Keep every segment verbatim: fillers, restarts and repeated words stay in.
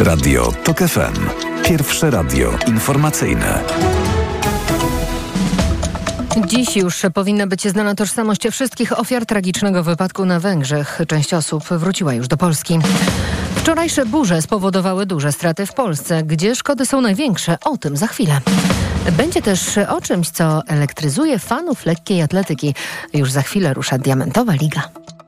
Radio TOK F M. Pierwsze radio informacyjne. Dziś już powinna być znana tożsamość wszystkich ofiar tragicznego wypadku na Węgrzech. Część osób wróciła już do Polski. Wczorajsze burze spowodowały duże straty w Polsce. Gdzie szkody są największe? O tym za chwilę. Będzie też o czymś, co elektryzuje fanów lekkiej atletyki. Już za chwilę rusza Diamentowa Liga.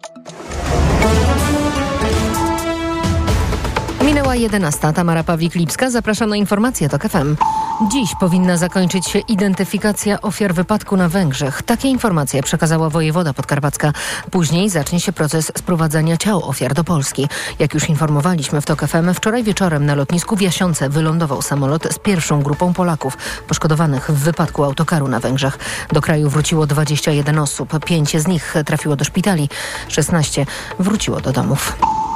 Minęła jedenasta. Tamara Pawlik-Lipska. Zapraszam na informacje TOK F M. Dziś powinna zakończyć się identyfikacja ofiar wypadku na Węgrzech. Takie informacje przekazała wojewoda podkarpacka. Później zacznie się proces sprowadzania ciał ofiar do Polski. Jak już informowaliśmy w TOK F M, wczoraj wieczorem na lotnisku w Jasiące wylądował samolot z pierwszą grupą Polaków poszkodowanych w wypadku autokaru na Węgrzech. Do kraju wróciło dwadzieścia jeden osób. Pięć z nich trafiło do szpitali. szesnaście wróciło do domów.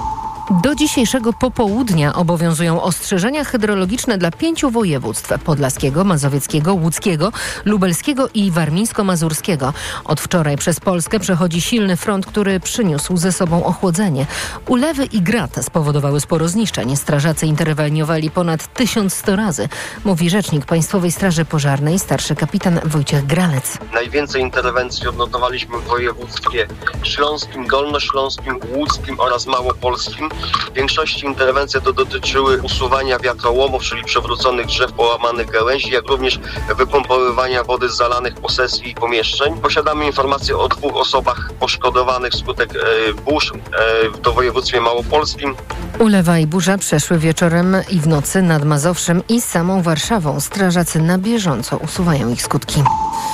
Do dzisiejszego popołudnia obowiązują ostrzeżenia hydrologiczne dla pięciu województw: podlaskiego, mazowieckiego, łódzkiego, lubelskiego i warmińsko-mazurskiego. Od wczoraj przez Polskę przechodzi silny front, który przyniósł ze sobą ochłodzenie. Ulewy i grad spowodowały sporo zniszczeń. Strażacy interweniowali ponad tysiąc sto razy, mówi rzecznik Państwowej Straży Pożarnej, starszy kapitan Wojciech Gralec. Najwięcej interwencji odnotowaliśmy w województwie śląskim, dolnośląskim, łódzkim oraz małopolskim. W większości interwencji to dotyczyły usuwania wiatrołomów, czyli przewróconych drzew, połamanych gałęzi, jak również wypompowywania wody z zalanych posesji i pomieszczeń. Posiadamy informacje o dwóch osobach poszkodowanych wskutek e, burz e, w województwie małopolskim. Ulewa i burza przeszły wieczorem i w nocy nad Mazowszem i samą Warszawą. Strażacy na bieżąco usuwają ich skutki.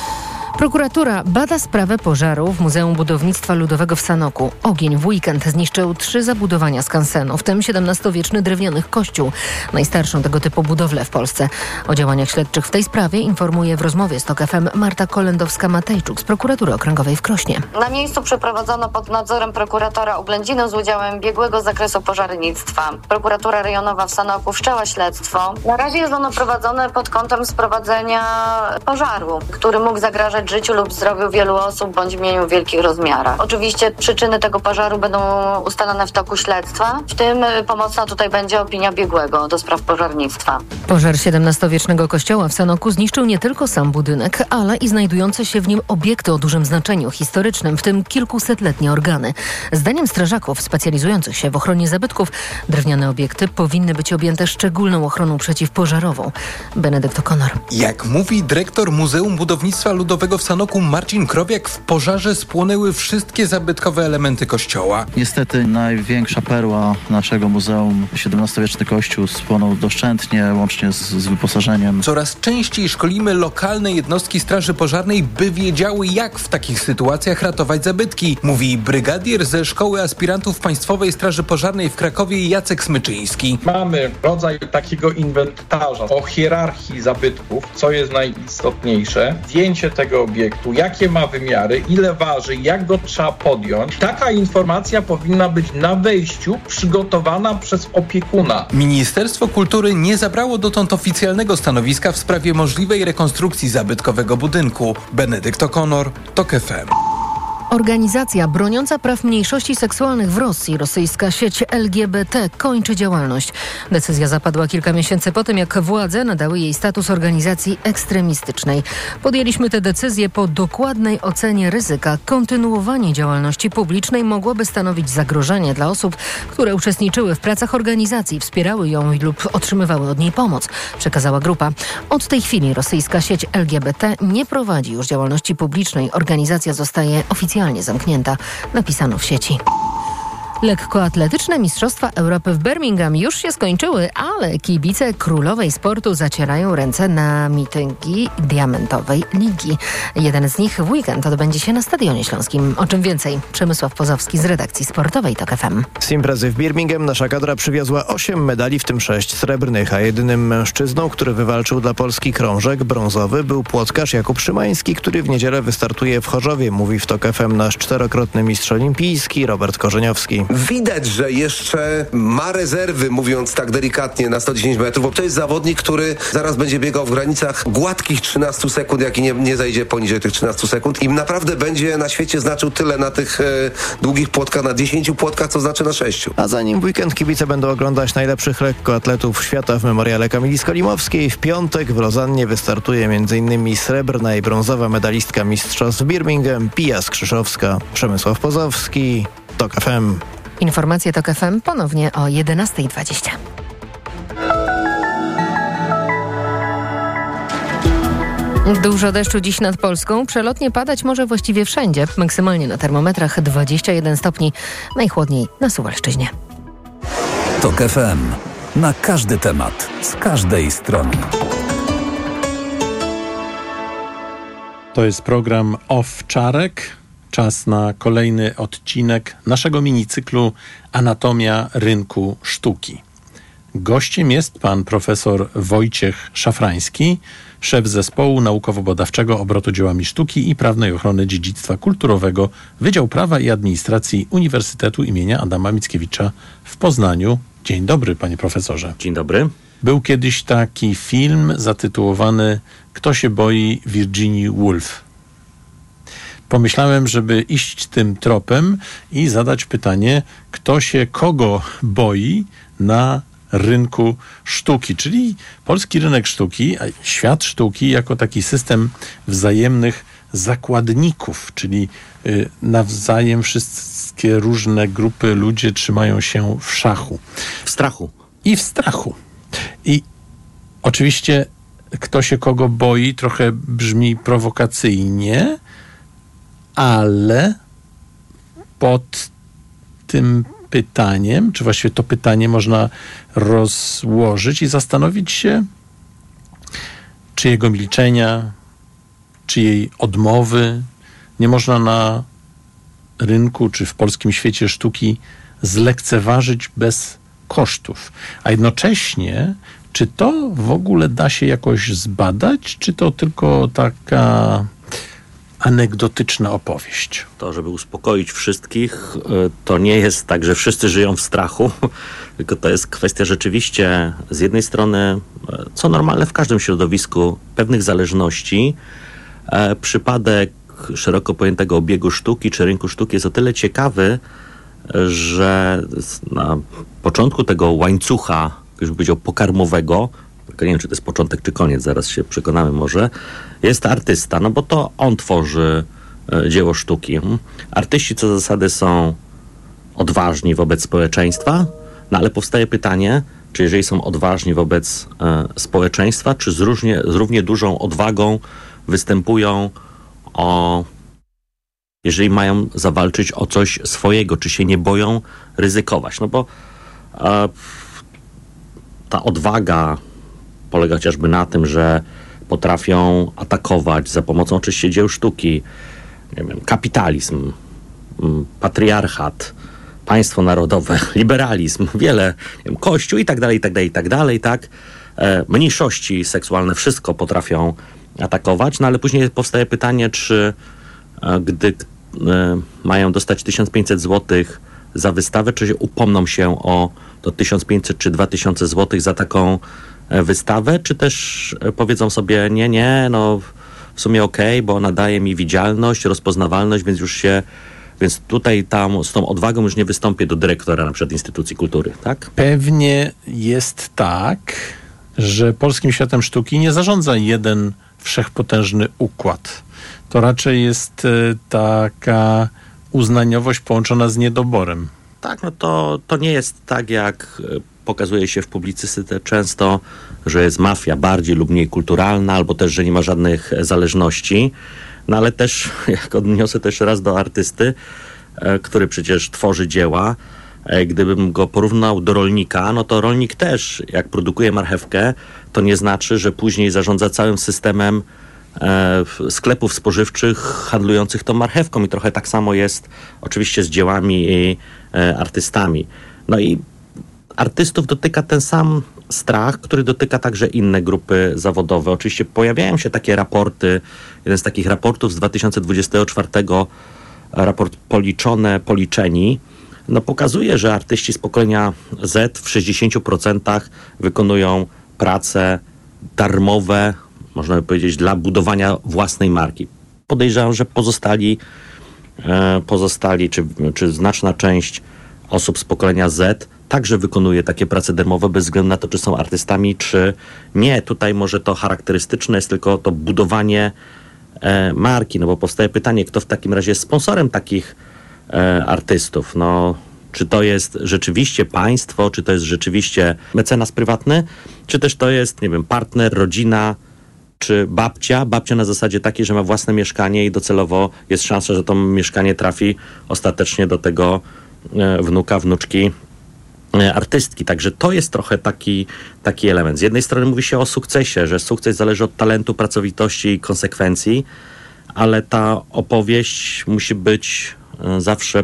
Prokuratura bada sprawę pożaru w Muzeum Budownictwa Ludowego w Sanoku. Ogień w weekend zniszczył trzy zabudowania skansenu, w tym siedemnastowieczny drewniany kościół, najstarszą tego typu budowlę w Polsce. O działaniach śledczych w tej sprawie informuje w rozmowie z TOK F M Marta Kolendowska-Matejczuk z Prokuratury Okręgowej w Krośnie. Na miejscu przeprowadzono pod nadzorem prokuratora Oględziny z udziałem biegłego z zakresu pożarnictwa. Prokuratura rejonowa w Sanoku wszczęła śledztwo. Na razie jest ono prowadzone pod kątem sprowadzenia pożaru, który mógł zagrażać życiu lub zdrowiu wielu osób bądź mieniu w wielkich rozmiarach. Oczywiście przyczyny tego pożaru będą ustalane w toku śledztwa, w tym pomocna tutaj będzie opinia biegłego do spraw pożarnictwa. Pożar siedemnastowiecznego kościoła w Sanoku zniszczył nie tylko sam budynek, ale i znajdujące się w nim obiekty o dużym znaczeniu historycznym, w tym kilkusetletnie organy. Zdaniem strażaków specjalizujących się w ochronie zabytków, drewniane obiekty powinny być objęte szczególną ochroną przeciwpożarową. Benedykt O'Connor. Jak mówi dyrektor Muzeum Budownictwa Ludowego w Sanoku Marcin Krowiak, w pożarze spłonęły wszystkie zabytkowe elementy kościoła. Niestety największa perła naszego muzeum, siedemnastowieczny kościół, spłonął doszczętnie, łącznie z, z wyposażeniem. Coraz częściej szkolimy lokalne jednostki Straży Pożarnej, by wiedziały, jak w takich sytuacjach ratować zabytki, mówi brygadier ze Szkoły Aspirantów Państwowej Straży Pożarnej w Krakowie Jacek Smyczyński. Mamy rodzaj takiego inwentarza o hierarchii zabytków, co jest najistotniejsze, zdjęcie tego obiektu, jakie ma wymiary, ile waży, jak go trzeba podjąć. Taka informacja powinna być na wejściu przygotowana przez opiekuna. Ministerstwo Kultury nie zabrało dotąd oficjalnego stanowiska w sprawie możliwej rekonstrukcji zabytkowego budynku. Benedykt O'Connor, TOK F M. Organizacja broniąca praw mniejszości seksualnych w Rosji, rosyjska sieć L G B T, kończy działalność. Decyzja zapadła kilka miesięcy po tym, jak władze nadały jej status organizacji ekstremistycznej. Podjęliśmy tę decyzję po dokładnej ocenie ryzyka. Kontynuowanie działalności publicznej mogłoby stanowić zagrożenie dla osób, które uczestniczyły w pracach organizacji, wspierały ją lub otrzymywały od niej pomoc, przekazała grupa. Od tej chwili rosyjska sieć L G B T nie prowadzi już działalności publicznej. Organizacja zostaje oficjalnie zamknięta, napisano w sieci. Lekkoatletyczne Mistrzostwa Europy w Birmingham już się skończyły, ale kibice królowej sportu zacierają ręce na mityngi Diamentowej Ligi. Jeden z nich w weekend odbędzie się na Stadionie Śląskim. O czym więcej? Przemysław Pozowski z redakcji sportowej TOK F M. Z imprezy w Birmingham nasza kadra przywiozła osiem medali, w tym sześć srebrnych, a jedynym mężczyzną, który wywalczył dla Polski krążek brązowy, był płotkarz Jakub Szymański, który w niedzielę wystartuje w Chorzowie, mówi w TOK F M nasz czterokrotny mistrz olimpijski Robert Korzeniowski. Widać, że jeszcze ma rezerwy, mówiąc tak delikatnie, na sto dziesięć metrów, bo to jest zawodnik, który zaraz będzie biegał w granicach gładkich trzynastu sekund, jak i nie, nie zajdzie poniżej tych trzynastu sekund i naprawdę będzie na świecie znaczył tyle na tych e, długich płotkach, na dziesięciu płotkach, co znaczy na sześciu. A zanim w weekend kibice będą oglądać najlepszych lekkoatletów świata w memoriale Kamili Skolimowskiej, w piątek w Lozannie wystartuje m.in. srebrna i brązowa medalistka mistrzostw Birmingham Pia Skrzyszowska. Przemysław Pozowski, TOK F M. Informacje TOK F M ponownie o jedenasta dwadzieścia. Dużo deszczu dziś nad Polską. Przelotnie padać może właściwie wszędzie. Maksymalnie na termometrach dwadzieścia jeden stopni. Najchłodniej na Suwalszczyźnie. TOK F M. Na każdy temat. Z każdej strony. To jest program Owczarek. Czas na kolejny odcinek naszego minicyklu Anatomia rynku sztuki. Gościem jest pan profesor Wojciech Szafrański, szef zespołu naukowo-badawczego obrotu dziełami sztuki i prawnej ochrony dziedzictwa kulturowego, Wydział Prawa i Administracji Uniwersytetu imienia Adama Mickiewicza w Poznaniu. Dzień dobry, panie profesorze. Dzień dobry. Był kiedyś taki film zatytułowany Kto się boi Virginia Woolf. Pomyślałem, żeby iść tym tropem i zadać pytanie, kto się kogo boi na rynku sztuki, czyli polski rynek sztuki, świat sztuki jako taki system wzajemnych zakładników, czyli y, nawzajem wszystkie różne grupy ludzie trzymają się w szachu. W strachu. I w strachu. I oczywiście kto się kogo boi trochę brzmi prowokacyjnie, ale pod tym pytaniem, czy właściwie to pytanie można rozłożyć i zastanowić się, czy jego milczenia, czy jej odmowy nie można na rynku, czy w polskim świecie sztuki zlekceważyć bez kosztów. A jednocześnie, czy to w ogóle da się jakoś zbadać, czy to tylko taka anegdotyczna opowieść? To, żeby uspokoić wszystkich, to nie jest tak, że wszyscy żyją w strachu, tylko to jest kwestia rzeczywiście z jednej strony, co normalne w każdym środowisku, pewnych zależności. Przypadek szeroko pojętego obiegu sztuki czy rynku sztuki jest o tyle ciekawy, że na początku tego łańcucha, już bym powiedział, pokarmowego, nie wiem, czy to jest początek, czy koniec, zaraz się przekonamy może, jest artysta, no bo to on tworzy e, dzieło sztuki. Artyści co do zasady są odważni wobec społeczeństwa, no ale powstaje pytanie, czy jeżeli są odważni wobec e, społeczeństwa, czy z, różnie, z równie dużą odwagą występują o... jeżeli mają zawalczyć o coś swojego, czy się nie boją ryzykować. No bo e, ta odwaga polega chociażby na tym, że potrafią atakować za pomocą oczywiście dzieł sztuki, nie wiem, kapitalizm, patriarchat, państwo narodowe, liberalizm, wiele, nie wiem, kościół i tak dalej, i tak dalej, i tak dalej, tak? E, mniejszości seksualne, wszystko potrafią atakować, no ale później powstaje pytanie, czy e, gdy e, mają dostać tysiąc pięćset złotych za wystawę, czy się upomną się o to tysiąc pięćset czy dwa tysiące złotych za taką wystawę, czy też powiedzą sobie nie, nie, no w sumie okej, okay, bo ona daje mi widzialność, rozpoznawalność, więc już się, więc tutaj tam z tą odwagą już nie wystąpię do dyrektora na przykład instytucji kultury, tak? Pewnie jest tak, że polskim światem sztuki nie zarządza jeden wszechpotężny układ. To raczej jest taka uznaniowość połączona z niedoborem. Tak, no to, to nie jest tak, jak pokazuje się w publicystyce często, że jest mafia bardziej lub mniej kulturalna, albo też, że nie ma żadnych zależności. No ale też, jak odniosę też raz do artysty, e, który przecież tworzy dzieła, e, gdybym go porównał do rolnika, no to rolnik też, jak produkuje marchewkę, to nie znaczy, że później zarządza całym systemem e, sklepów spożywczych handlujących tą marchewką. I trochę tak samo jest oczywiście z dziełami i e, artystami. No i artystów dotyka ten sam strach, który dotyka także inne grupy zawodowe. Oczywiście pojawiają się takie raporty. Jeden z takich raportów z dwa tysiące dwudziestego czwartego, raport Policzone, Policzeni, no pokazuje, że artyści z pokolenia Z w sześćdziesięciu procentach wykonują prace darmowe, można by powiedzieć, dla budowania własnej marki. Podejrzewam, że pozostali, e, pozostali czy, czy znaczna część osób z pokolenia Z także wykonuje takie prace darmowe bez względu na to, czy są artystami, czy nie. Tutaj może to charakterystyczne jest tylko to budowanie e, marki, no bo powstaje pytanie, kto w takim razie jest sponsorem takich e, artystów. No, czy to jest rzeczywiście państwo, czy to jest rzeczywiście mecenas prywatny, czy też to jest, nie wiem, partner, rodzina, czy babcia. Babcia na zasadzie takiej, że ma własne mieszkanie i docelowo jest szansa, że to mieszkanie trafi ostatecznie do tego e, wnuka, wnuczki e, artystki. Także to jest trochę taki, taki element. Z jednej strony mówi się o sukcesie, że sukces zależy od talentu, pracowitości i konsekwencji, ale ta opowieść musi być e, zawsze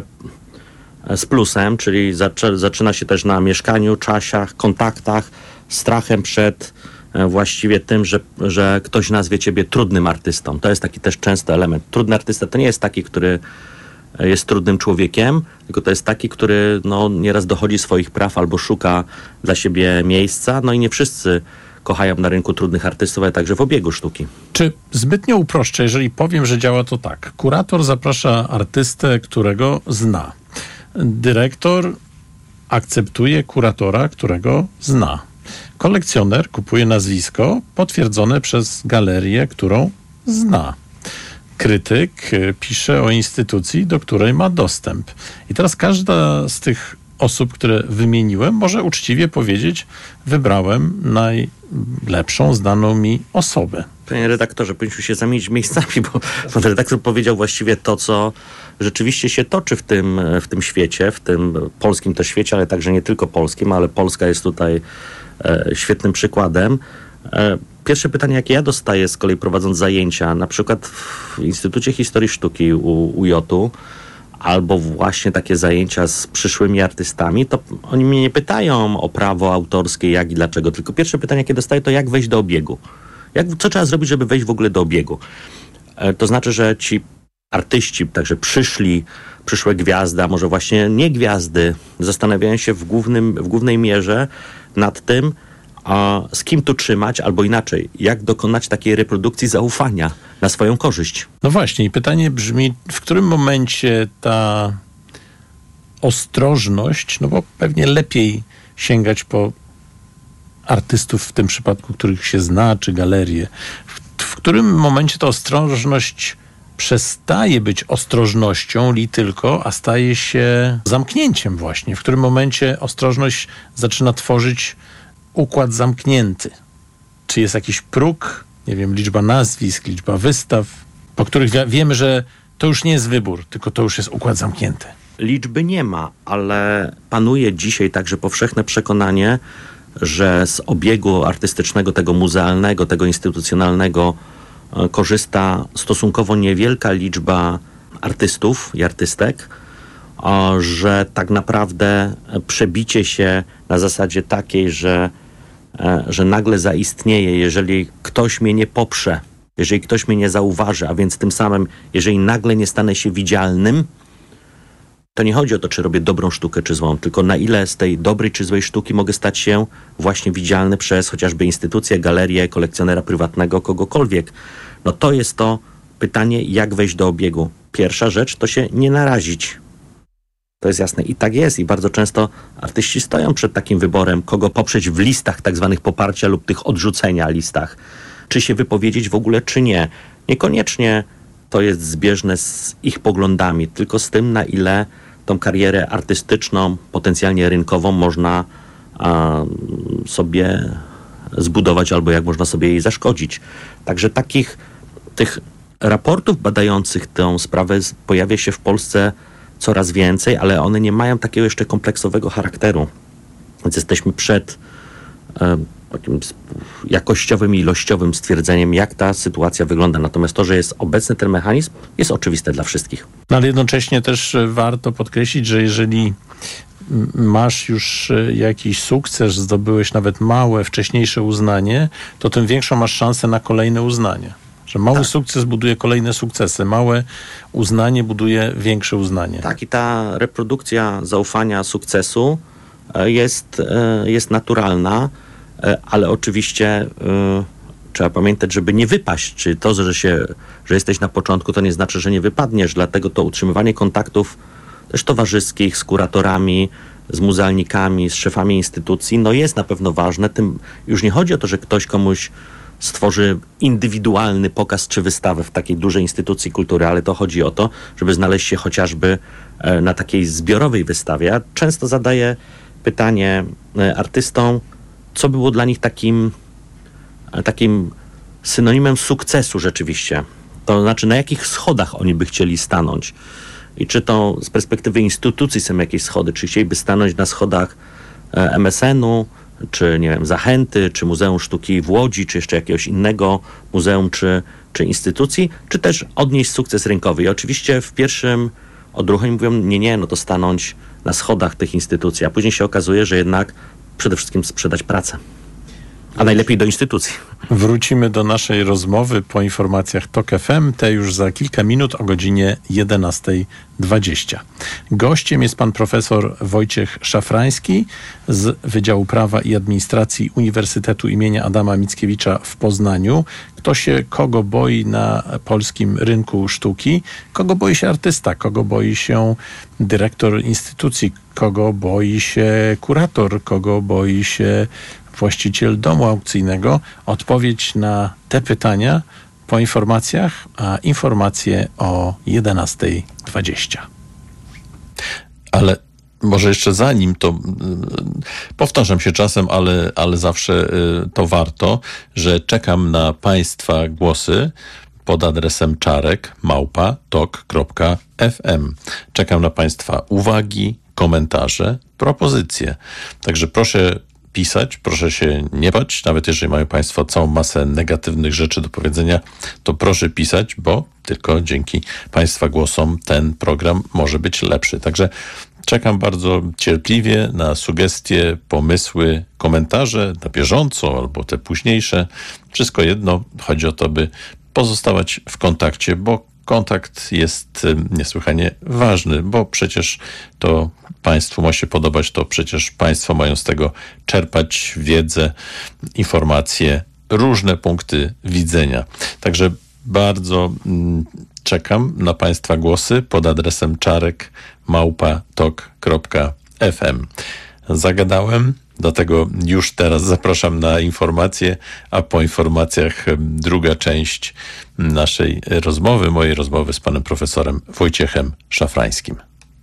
z plusem, czyli zaczy, zaczyna się też na mieszkaniu, czasiach, kontaktach, strachem przed e, właściwie tym, że, że ktoś nazwie ciebie trudnym artystą. To jest taki też częsty element. Trudny artysta to nie jest taki, który jest trudnym człowiekiem, tylko to jest taki, który no, nieraz dochodzi swoich praw albo szuka dla siebie miejsca. No i nie wszyscy kochają na rynku trudnych artystów, ale także w obiegu sztuki. Czy zbytnio uproszczę, jeżeli powiem, że działa to tak? Kurator zaprasza artystę, którego zna. Dyrektor akceptuje kuratora, którego zna. Kolekcjoner kupuje nazwisko potwierdzone przez galerię, którą zna. Krytyk pisze o instytucji, do której ma dostęp. I teraz każda z tych osób, które wymieniłem, może uczciwie powiedzieć, wybrałem najlepszą znaną mi osobę. Panie redaktorze, powinniśmy się zamienić miejscami, bo pan redaktor powiedział właściwie to, co rzeczywiście się toczy w tym, w tym świecie, w tym polskim też świecie, ale także nie tylko polskim, ale Polska jest tutaj e, świetnym przykładem. E, pierwsze pytanie, jakie ja dostaję z kolei prowadząc zajęcia, na przykład w Instytucie Historii Sztuki u, u Jotu, albo właśnie takie zajęcia z przyszłymi artystami, to oni mnie nie pytają o prawo autorskie, jak i dlaczego, tylko pierwsze pytanie, jakie dostaję, to jak wejść do obiegu. Jak, co trzeba zrobić, żeby wejść w ogóle do obiegu? E, to znaczy, że ci artyści, także przyszli, przyszłe gwiazdy, a może właśnie nie gwiazdy, zastanawiają się w, głównym, w głównej mierze nad tym, a z kim tu trzymać, albo inaczej, jak dokonać takiej reprodukcji zaufania na swoją korzyść. No właśnie, i pytanie brzmi, w którym momencie ta ostrożność, no bo pewnie lepiej sięgać po artystów w tym przypadku, których się zna, czy galerie, w, w którym momencie ta ostrożność przestaje być ostrożnością li tylko, a staje się zamknięciem właśnie. W którym momencie ostrożność zaczyna tworzyć układ zamknięty. Czy jest jakiś próg, nie wiem, liczba nazwisk, liczba wystaw, po których wi- wiemy, że to już nie jest wybór, tylko to już jest układ zamknięty. Liczby nie ma, ale panuje dzisiaj także powszechne przekonanie, że z obiegu artystycznego, tego muzealnego, tego instytucjonalnego korzysta stosunkowo niewielka liczba artystów i artystek, że tak naprawdę przebicie się na zasadzie takiej, że, że nagle zaistnieje, jeżeli ktoś mnie nie poprze, jeżeli ktoś mnie nie zauważy, a więc tym samym, jeżeli nagle nie stanę się widzialnym, to nie chodzi o to, czy robię dobrą sztukę, czy złą, tylko na ile z tej dobrej czy złej sztuki mogę stać się właśnie widzialny przez chociażby instytucję, galerię, kolekcjonera prywatnego, kogokolwiek. No to jest to pytanie, jak wejść do obiegu. Pierwsza rzecz to się nie narazić. To jest jasne. I tak jest. I bardzo często artyści stoją przed takim wyborem, kogo poprzeć w listach tak zwanych poparcia lub tych odrzucenia listach. Czy się wypowiedzieć w ogóle, czy nie. Niekoniecznie to jest zbieżne z ich poglądami, tylko z tym, na ile tą karierę artystyczną, potencjalnie rynkową można a, sobie zbudować albo jak można sobie jej zaszkodzić. Także takich tych raportów badających tę sprawę pojawia się w Polsce coraz więcej, ale one nie mają takiego jeszcze kompleksowego charakteru. Więc jesteśmy przed e, takim jakościowym i ilościowym stwierdzeniem, jak ta sytuacja wygląda. Natomiast to, że jest obecny ten mechanizm, jest oczywiste dla wszystkich. No, ale jednocześnie też warto podkreślić, że jeżeli masz już jakiś sukces, zdobyłeś nawet małe, wcześniejsze uznanie, to tym większą masz szansę na kolejne uznanie. Że mały tak. sukces buduje kolejne sukcesy, małe uznanie buduje większe uznanie. Tak, i ta reprodukcja zaufania, sukcesu jest, jest naturalna, ale oczywiście trzeba pamiętać, żeby nie wypaść. Czy to, że, się, że jesteś na początku, to nie znaczy, że nie wypadniesz. Dlatego to utrzymywanie kontaktów też towarzyskich z kuratorami, z muzealnikami, z szefami instytucji, no jest na pewno ważne. Tym już nie chodzi o to, że ktoś komuś stworzy indywidualny pokaz czy wystawę w takiej dużej instytucji kultury, ale to chodzi o to, żeby znaleźć się chociażby na takiej zbiorowej wystawie. Ja często zadaję pytanie artystom, co było dla nich takim, takim synonimem sukcesu rzeczywiście. To znaczy, na jakich schodach oni by chcieli stanąć. I czy to z perspektywy instytucji są jakieś schody, czy chcieliby stanąć na schodach M S N-u, czy nie wiem, Zachęty, czy Muzeum Sztuki w Łodzi, czy jeszcze jakiegoś innego muzeum, czy, czy instytucji, czy też odnieść sukces rynkowy. I oczywiście w pierwszym odruchu mówią, nie, nie, no to stanąć na schodach tych instytucji, a później się okazuje, że jednak przede wszystkim sprzedać pracę. A najlepiej do instytucji. Wrócimy do naszej rozmowy po informacjach Tok F M, te już za kilka minut o godzinie jedenasta dwadzieścia. Gościem jest pan profesor Wojciech Szafrański z Wydziału Prawa i Administracji Uniwersytetu imienia Adama Mickiewicza w Poznaniu. Kto się kogo boi na polskim rynku sztuki? Kogo boi się artysta? Kogo boi się dyrektor instytucji? Kogo boi się kurator? Kogo boi się właściciel domu aukcyjnego? Odpowiedź na te pytania po informacjach, a informacje o jedenasta dwadzieścia. Ale może jeszcze zanim to, powtarzam się czasem, ale, ale zawsze to warto, że czekam na Państwa głosy pod adresem czarek małpa tok kropka f m. Czekam na Państwa uwagi, komentarze, propozycje. Także proszę pisać, proszę się nie bać, nawet jeżeli mają Państwo całą masę negatywnych rzeczy do powiedzenia, to proszę pisać, bo tylko dzięki Państwa głosom ten program może być lepszy. Także czekam bardzo cierpliwie na sugestie, pomysły, komentarze na bieżąco albo te późniejsze. Wszystko jedno, chodzi o to, by pozostawać w kontakcie, bo kontakt jest niesłychanie ważny, bo przecież to Państwu ma się podobać, to przecież Państwo mają z tego czerpać wiedzę, informacje, różne punkty widzenia. Także bardzo mm, czekam na Państwa głosy pod adresem czarek małpa tok kropka f m. Zagadałem, dlatego już teraz zapraszam na informacje, a po informacjach druga część naszej rozmowy, mojej rozmowy z panem profesorem Wojciechem Szafrańskim.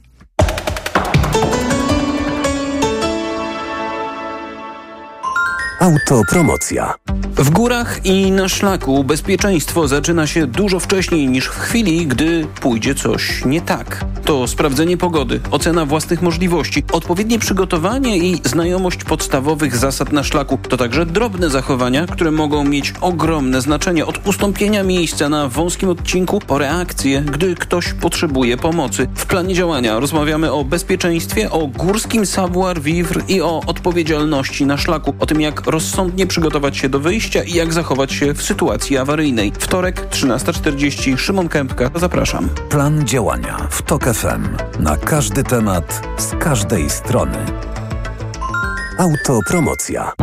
Autopromocja. W górach i na szlaku bezpieczeństwo zaczyna się dużo wcześniej niż w chwili, gdy pójdzie coś nie tak. To sprawdzenie pogody, ocena własnych możliwości, odpowiednie przygotowanie i znajomość podstawowych zasad na szlaku. To także drobne zachowania, które mogą mieć ogromne znaczenie. Od ustąpienia miejsca na wąskim odcinku po reakcję, gdy ktoś potrzebuje pomocy. W planie działania rozmawiamy o bezpieczeństwie, o górskim savoir-vivre i o odpowiedzialności na szlaku. O tym, jak rozsądnie przygotować się do wyjścia i jak zachować się w sytuacji awaryjnej. Wtorek, trzynasta czterdzieści, Szymon Kępka. Zapraszam. Plan działania w Tok F M. Na każdy temat, z każdej strony. Autopromocja.